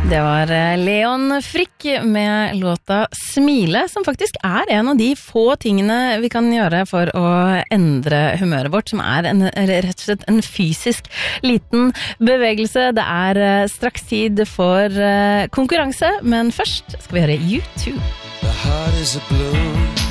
Det var Leon Frick med låta Smile, som faktisk en av de få tingene vi kan gjøre for å endre humøret vårt, som rett og slett en fysisk liten bevegelse. Det straks tid for konkurranse, men først skal vi høre U2. The heart is a blue